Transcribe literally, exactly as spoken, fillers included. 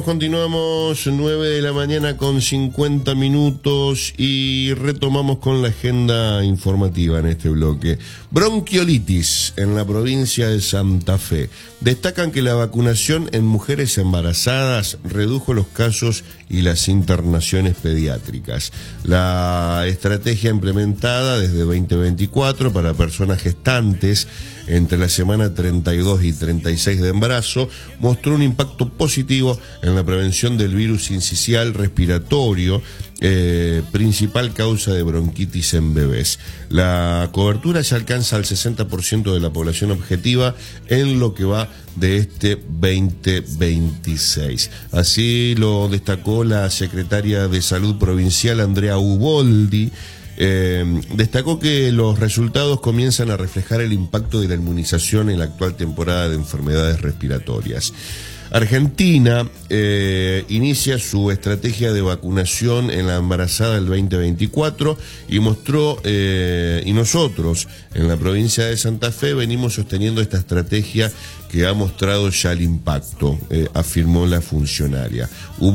Continuamos nueve de la mañana con cincuenta minutos y retomamos con la agenda informativa en este bloque. Bronquiolitis en la provincia de Santa Fe. Destacan que la vacunación en mujeres embarazadas redujo los casos y las internaciones pediátricas. La estrategia implementada desde veinte veinticuatro para personas gestantes entre la semana treinta y dos y treinta y seis de embarazo mostró un impacto positivo en la prevención del virus sincicial respiratorio, eh, principal causa de bronquitis en bebés. La cobertura ya alcanza al sesenta por ciento de la población objetiva en lo que va de este veinte veintiséis. Así lo destacó la secretaria de Salud Provincial, Andrea Uboldi. Eh, destacó que los resultados comienzan a reflejar el impacto de la inmunización en la actual temporada de enfermedades respiratorias. Argentina eh, inicia su estrategia de vacunación en la embarazada del veinte veinticuatro y mostró, eh, y nosotros en la provincia de Santa Fe venimos sosteniendo esta estrategia que ha mostrado ya el impacto, eh, afirmó la funcionaria.